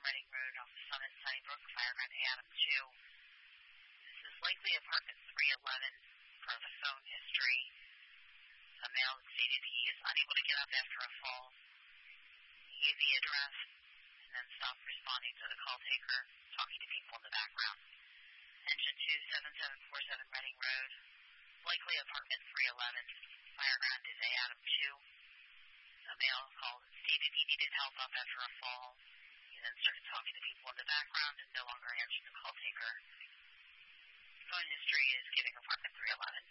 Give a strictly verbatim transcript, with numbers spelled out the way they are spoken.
Reading Road off of Summit, Sunnybrook, fire ground A Adam two. This is likely apartment three eleven per the phone history. A male stated he is unable to get up after a fall. He gave the address and then stopped responding to the call taker, talking to people in the background. Engine two seven seven four seven Reading Road, likely apartment three eleven, fire ground is A Adam two. A male called and stated he needed help up after a fall. He then started talking to people in the background and no longer answered the call taker. Phone history is giving apartment three eleven.